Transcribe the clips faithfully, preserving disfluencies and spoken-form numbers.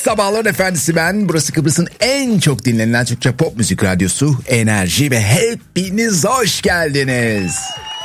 Sabahların efendisi ben. Burası Kıbrıs'ın en çok dinlenilen Türkçe pop müzik radyosu Enerji ve hepiniz hoş geldiniz.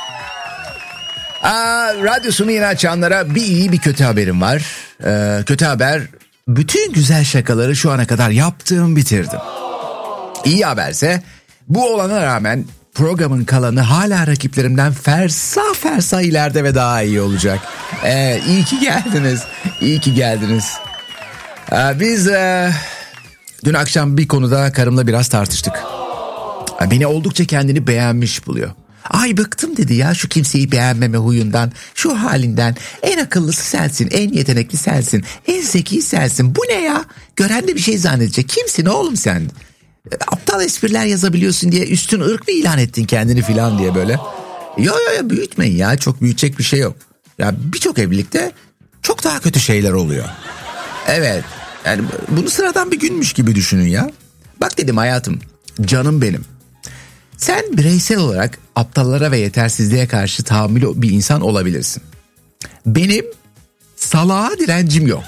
Aa, radyosunu yeni açanlara bir iyi bir kötü haberim var. Ee, kötü haber, bütün güzel şakaları şu ana kadar yaptım bitirdim. İyi haberse bu olana rağmen programın kalanı hala rakiplerimden fersah fersah ileride ve daha iyi olacak. Ee, iyi ki geldiniz. İyi ki geldiniz. Ee, biz e, dün akşam bir konuda karımla biraz tartıştık. Ee, beni oldukça kendini beğenmiş buluyor. Ay bıktım dedi ya şu kimseyi beğenmeme huyundan, şu halinden. En akıllısı sensin, en yetenekli sensin, en zeki sensin. Bu ne ya? Gören de bir şey zannedecek. Kimsin oğlum sen? Aptal espriler yazabiliyorsun diye üstün ırk mı ilan ettin kendini filan diye böyle. Yo yo yo büyütmeyin ya, çok büyütecek bir şey yok. Ya birçok evlilikte çok daha kötü şeyler oluyor. Evet, yani bunu sıradan bir günmüş gibi düşünün ya. Bak dedim hayatım, canım benim. Sen bireysel olarak aptallara ve yetersizliğe karşı tahammülü bir insan olabilirsin. Benim salağa direncim yok.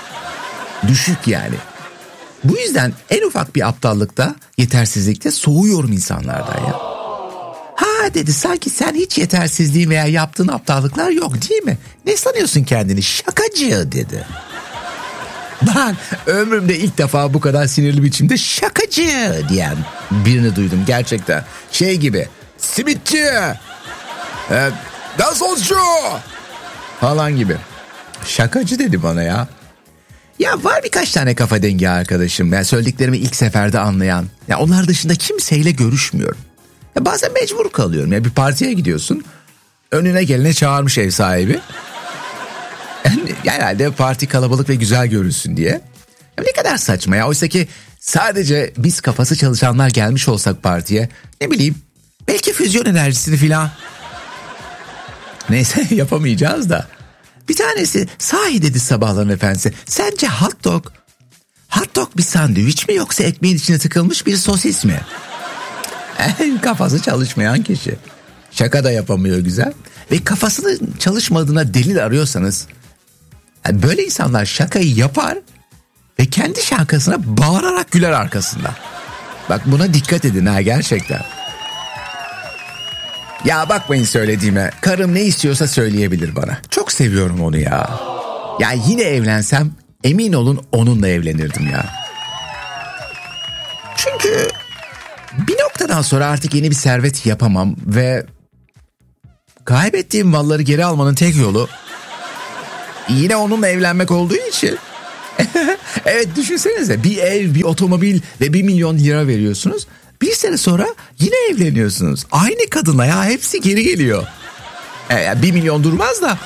Düşük yani. Bu yüzden en ufak bir aptallıkta, yetersizlikte soğuyorum insanlardan ya. Ha dedi, sanki sen hiç yetersizliğin veya yaptığın aptallıklar yok değil mi? Ne sanıyorsun kendini? Şakacı dedi. Ben ömrümde ilk defa bu kadar sinirli biçimde şakacı diyen birini duydum gerçekten. Şey gibi, simitçi, e, garsoncu falan gibi. Şakacı dedi bana ya. Ya var birkaç tane kafa dengi arkadaşım. Yani söylediklerimi ilk seferde anlayan. Ya onlar dışında kimseyle görüşmüyorum. Ya bazen mecbur kalıyorum. Ya bir partiye gidiyorsun. Önüne gelene çağırmış ev sahibi. Yani herhalde parti kalabalık ve güzel görülsün diye. Ya ne kadar saçma ya. Oysa ki sadece biz kafası çalışanlar gelmiş olsak partiye, ne bileyim, belki füzyon enerjisini filan. Neyse yapamayacağız da. Bir tanesi sahi dedi sabahların efendisi. Sence hot dog, hot dog bir sandviç mi yoksa ekmeğin içine tıkılmış bir sosis mi? Kafası çalışmayan kişi. Şaka da yapamıyor güzel. Ve kafasının çalışmadığına delil arıyorsanız, yani böyle insanlar şakayı yapar ve kendi şakasına bağırarak güler arkasında. Bak buna dikkat edin ha, gerçekten. Ya bakmayın söylediğime. Karım ne istiyorsa söyleyebilir bana. Çok seviyorum onu ya. Ya yine evlensem emin olun onunla evlenirdim ya. Çünkü bir noktadan sonra artık yeni bir servet yapamam ve kaybettiğim malları geri almanın tek yolu yine onunla evlenmek olduğu için. Evet, düşünsenize, bir ev, bir otomobil ve bir milyon lira veriyorsunuz. Bir sene sonra yine evleniyorsunuz. Aynı kadınla ya, hepsi geri geliyor. E, bir milyon durmaz da.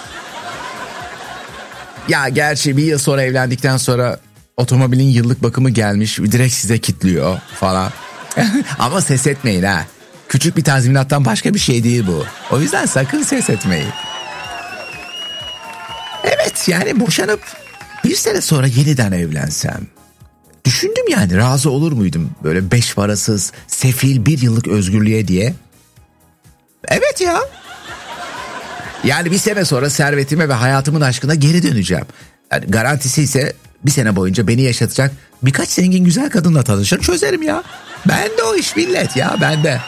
Ya gerçi bir yıl sonra evlendikten sonra otomobilin yıllık bakımı gelmiş, direkt size kilitliyor falan. Ama ses etmeyin ha. Küçük bir tazminattan başka bir şey değil bu. O yüzden sakın ses etmeyin. Evet, yani boşanıp bir sene sonra yeniden evlensem. Düşündüm yani, razı olur muydum böyle beş parasız, sefil bir yıllık özgürlüğe diye? Evet ya. Yani bir sene sonra servetime ve hayatımın aşkına geri döneceğim. Yani garantisi ise bir sene boyunca beni yaşatacak birkaç zengin güzel kadınla tanışır çözerim ya. Bende o iş millet ya, bende.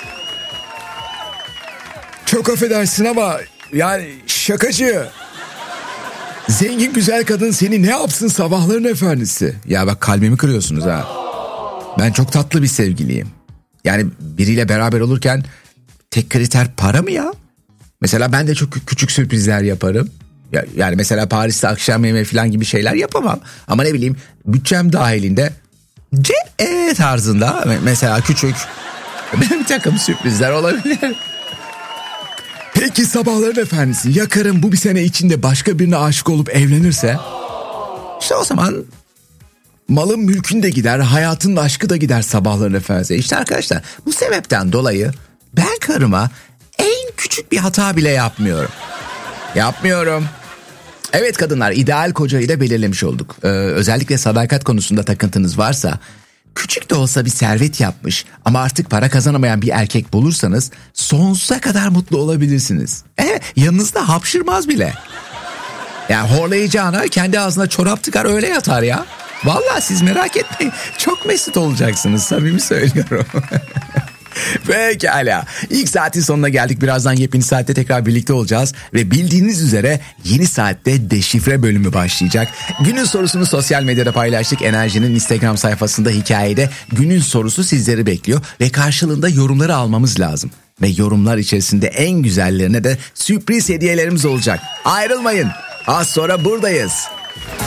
Çok affedersin ama yani şakacı. Zengin güzel kadın seni ne yapsın sabahların efendisi? Ya bak, kalbimi kırıyorsunuz ha. Ben çok tatlı bir sevgiliyim. Yani biriyle beraber olurken tek kriter para mı ya? Mesela ben de çok küçük sürprizler yaparım. Yani mesela Paris'te akşam yemeği falan gibi şeyler yapamam. Ama ne bileyim, bütçem dahilinde C E tarzında mesela küçük bir takım sürprizler olabilir. Peki sabahların efendisi, ya karım bu bir sene içinde başka birine aşık olup evlenirse? İşte o zaman malın mülkün de gider, hayatın da aşkı da gider sabahların efendisi. İşte arkadaşlar, bu sebepten dolayı ben karıma en küçük bir hata bile yapmıyorum. Yapmıyorum. Evet kadınlar, ideal kocayı da belirlemiş olduk. Ee, özellikle sadakat konusunda takıntınız varsa, küçük de olsa bir servet yapmış ama artık para kazanamayan bir erkek bulursanız sonsuza kadar mutlu olabilirsiniz. E, yanınızda hapşırmaz bile. Yani horlayacağına kendi ağzına çorap tıkar öyle yatar ya. Vallahi siz merak etmeyin. Çok mesut olacaksınız, samimi söylüyorum. Pekala. İlk saatin sonuna geldik. Birazdan yepyeni saatte tekrar birlikte olacağız. Ve bildiğiniz üzere yeni saatte deşifre bölümü başlayacak. Günün sorusunu sosyal medyada paylaştık. Enerji'nin Instagram sayfasında hikayede günün sorusu sizleri bekliyor. Ve karşılığında yorumları almamız lazım. Ve yorumlar içerisinde en güzellerine de sürpriz hediyelerimiz olacak. Ayrılmayın. Az sonra buradayız.